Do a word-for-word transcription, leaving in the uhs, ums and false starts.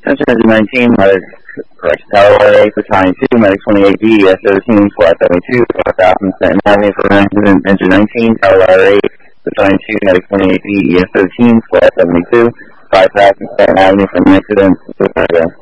Central nineteen, medic, correction, Delaware eight for County two, medic twenty-eight B, E S thirteen, squad seventy-two, five thousand, Stanton Avenue for an accident, engine nineteen, Delaware eight for County two, medic twenty-eight B, E S thirteen, squad seventy-two, five thousand, Stanton Avenue for an accident,